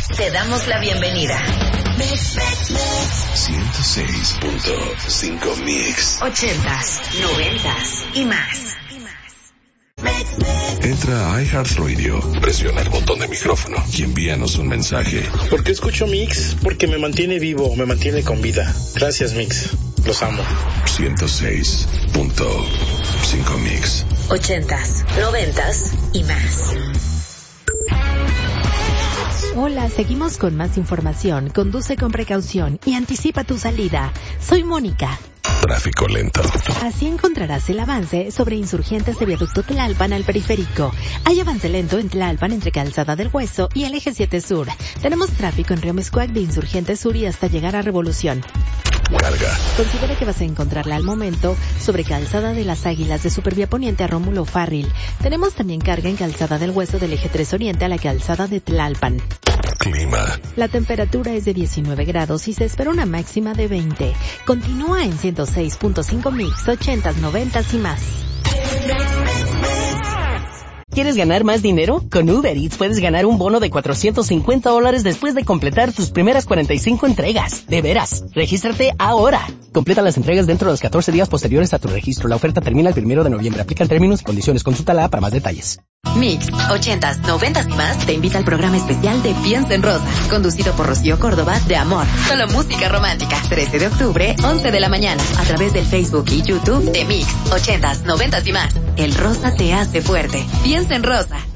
Te damos la bienvenida. 106.5 Mix. 80s, 90s y más. Entra a iHeartRadio, presiona el botón de micrófono y envíanos un mensaje. ¿Por qué escucho Mix? Porque me mantiene vivo, me mantiene con vida. Gracias, Mix. Los amo. 106.5 Mix. 80s, 90s y más. Hola, seguimos con más información. Conduce con precaución y anticipa tu salida. Soy Mónica. Tráfico lento. Así encontrarás el avance sobre Insurgentes de Viaducto Tlalpan al periférico. Hay avance lento en Tlalpan entre Calzada del Hueso y el Eje 7 Sur. Tenemos tráfico en Río Miscuac de Insurgentes Sur y hasta llegar a Revolución. Carga. Considera que vas a encontrarla al momento sobre Calzada de las Águilas de Supervía Poniente a Rómulo Farril. Tenemos también carga en Calzada del Hueso del Eje 3 Oriente a la Calzada de Tlalpan. Clima. La temperatura es de 19 grados y se espera una máxima de 20. Continúa en 106.5 Mix, 80s, 90s y más. ¿Quieres ganar más dinero? Con Uber Eats puedes ganar un bono de $450 después de completar tus primeras 45 entregas. De veras, regístrate ahora. Completa las entregas dentro de los 14 días posteriores a tu registro. La oferta termina el 1 de noviembre. Aplican términos y condiciones. Consúltala para más detalles. Mix, 80s, 90s y más te invita al programa especial de Piensa en Rosa, conducido por Rocío Córdoba de Amor. Solo música romántica. 13 de octubre, 11 de la mañana, a través del Facebook y YouTube de Mix, 80s, 90s y más. El rosa te hace fuerte. Piensa en Rosa.